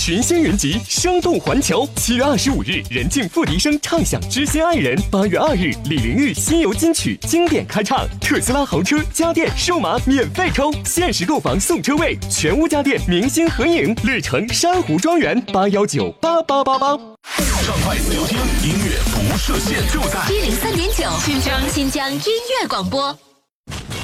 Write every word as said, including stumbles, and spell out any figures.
群星云集，生动环球。七月二十五日，任静付笛声唱响《知心爱人》；八月二日，李玲玉新游金曲经典开唱。特斯拉豪车家电数码免费抽，限时购房送车位，全屋家电明星合影，绿城珊瑚庄园八幺九八八八八。 上快自由听，音乐不设限，就在一零三点九，新疆新疆音乐广播。